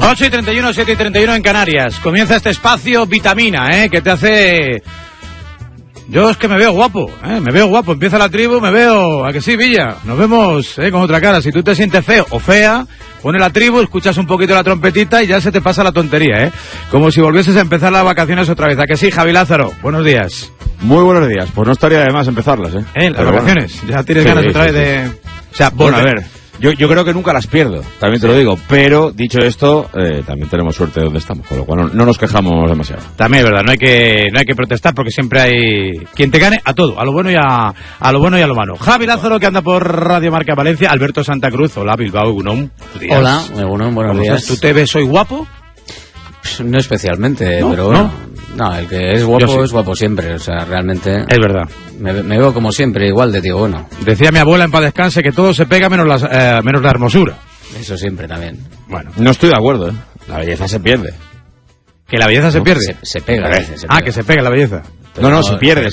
8:31, 7:31 en Canarias. Comienza este espacio Vitamina, que te hace... Yo es que me veo guapo, me veo guapo. Empieza la tribu, me veo... ¿A que sí, Villa? Nos vemos con otra cara. Si tú te sientes feo o fea, pone la tribu, escuchas un poquito la trompetita y ya se te pasa la tontería, Como si volvieses a empezar las vacaciones otra vez. ¿A que sí, Javi Lázaro? Buenos días. Muy buenos días. Pues no estaría de más empezarlas, Las pero vacaciones. Bueno. Ya tienes ganas otra vez de... O sea, bueno, a ver... Yo creo que nunca las pierdo, también te lo digo, pero dicho esto, también tenemos suerte de donde estamos, con lo cual no nos quejamos demasiado. También es verdad, no hay que protestar porque siempre hay quien te gane a todo, a lo bueno y a lo bueno y a lo malo. Javi Lázaro, que anda por Radio Marca Valencia, Alberto Santa Cruz, hola Bilbao, Egunon. Hola, Egunon, buenos días. ¿Tú te ves hoy guapo? Pues no especialmente, ¿No? pero bueno. No, el que es guapo sí. Es guapo siempre, o sea, realmente... Es verdad. Me veo como siempre, igual de tío bueno. Decía mi abuela en paz descanse que todo se pega menos la hermosura. Eso siempre también. Bueno, no estoy de acuerdo, La belleza se pierde. ¿Que la belleza se pierde? Se pega. Que se pega la belleza. No, se pierde.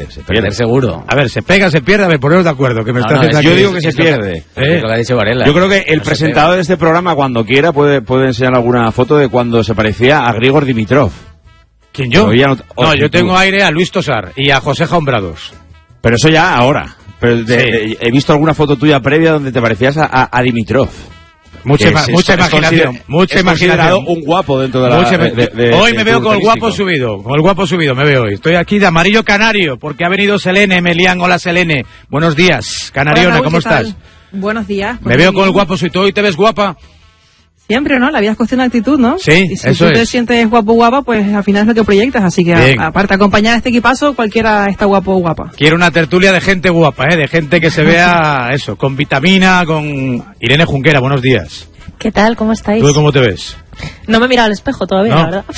Seguro. A ver, se pega, se pierde, a ver, poneros de acuerdo. Que me yo digo que se pierde. Es lo que ha dicho Varela. Yo creo que el presentador de este programa, cuando quiera, puede enseñar alguna foto de cuando se parecía a Grigor Dimitrov. ¿Quién, yo? Yo tengo aire a Luis Tosar y a José Hombrados. Pero eso ya ahora. Pero he visto alguna foto tuya previa donde te parecías a Dimitrov. Mucha imaginación. Mucha imaginación. Un guapo dentro de la... Hoy me veo con el guapo subido. Me veo hoy. Estoy aquí de amarillo canario porque ha venido Selene Melián. Hola, Selene. Buenos días. Canariona, Hola, ¿cómo estás? Buenos días. Me veo con el guapo subido. ¿Hoy te ves guapa? Siempre, ¿no? La vida es cuestión de actitud, ¿no? Sí, y si tú te sientes guapa, pues al final es lo que proyectas. Así que, aparte, acompañar a este equipazo, cualquiera está guapo o guapa. Quiero una tertulia de gente guapa, de gente que se vea, eso, con vitamina, con... Irene Junquera, buenos días. ¿Qué tal? ¿Cómo estáis? ¿Tú cómo te ves? No me he mirado al espejo todavía, la verdad.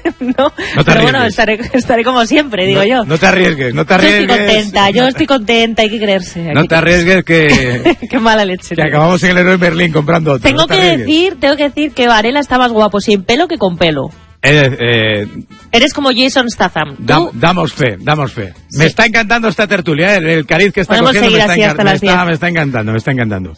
No pero bueno, estaré como siempre, digo yo. No te arriesgues. Yo estoy contenta, hay que creerse. No te arriesgues que... Qué mala leche. Que acabamos en el Héroe Berlín comprando otro. Tengo que decir que Varela está más guapo sin pelo que con pelo. Eres como Jason Statham. Damos fe. Sí. Me está encantando esta tertulia, el cariz que está cogiendo me está encantando.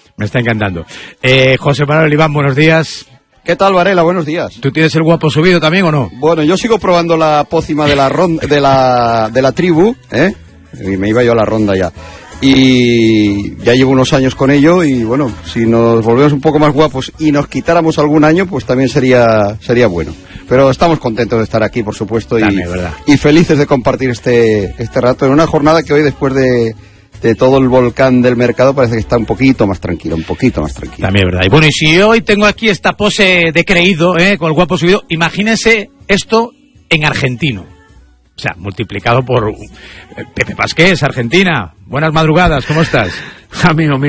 José Manuel Iván, buenos días. ¿Qué tal, Varela? Buenos días. ¿Tú tienes el guapo subido también o no? Bueno, yo sigo probando la pócima de la tribu, y me iba yo a la ronda ya. Y ya llevo unos años con ello y bueno, si nos volvemos un poco más guapos y nos quitáramos algún año, pues también sería bueno. Pero estamos contentos de estar aquí, por supuesto, y felices de compartir este rato en una jornada que hoy, después de todo el volcán del mercado, parece que está un poquito más tranquilo. También es verdad. Y bueno, y si hoy tengo aquí esta pose de creído, con el guapo subido, imagínense esto en argentino. O sea, multiplicado por... Pepe Pasqués, Argentina. Buenas madrugadas, ¿cómo estás? Amigo mío.